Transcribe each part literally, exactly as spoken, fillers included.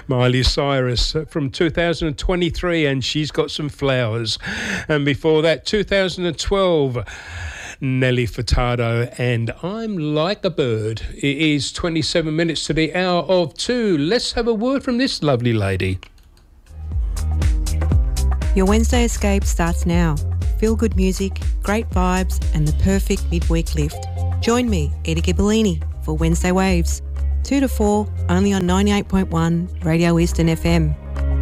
Miley Cyrus from two thousand twenty-three, and She's Got Some Flowers. And before that, two thousand twelve, Nelly Furtado and I'm Like a Bird. It is twenty-seven minutes to the hour of two. Let's have a word from this lovely lady. Your Wednesday escape starts now. Feel good music, great vibes, and the perfect midweek lift. Join me, Edie Gibellini, for Wednesday Waves, two to four, only on ninety-eight point one Radio Eastern F M.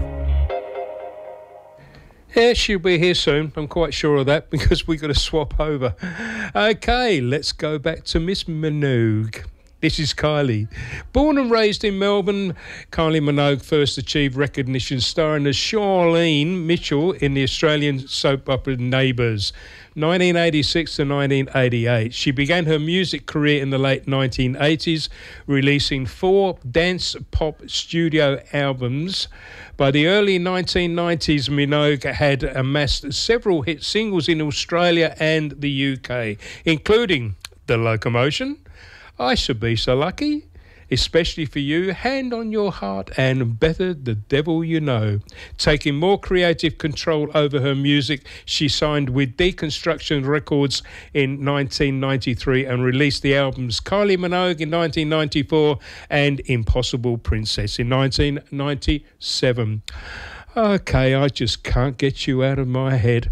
Yeah, she'll be here soon. I'm quite sure of that because we've got to swap over. Okay, let's go back to Miss Minogue. This is Kylie. Born and raised in Melbourne, Kylie Minogue first achieved recognition starring as Charlene Mitchell in the Australian soap opera Neighbours, nineteen eighty-six to nineteen eighty-eight. She began her music career in the late nineteen eighties, releasing four dance pop studio albums. By the early nineteen nineties, Minogue had amassed several hit singles in Australia and the U K, including The Locomotion, I Should Be So Lucky, Especially For You, Hand on Your Heart, and Better the Devil You Know. Taking more creative control over her music, she signed with Deconstruction Records in nineteen ninety-three and released the albums Kylie Minogue in nineteen ninety-four and Impossible Princess in nineteen ninety-seven. Okay, I just can't get you out of my head.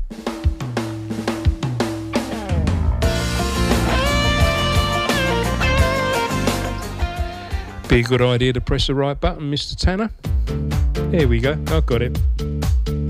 Be a good idea to press the right button, Mister Tanner. There we go, I've got it.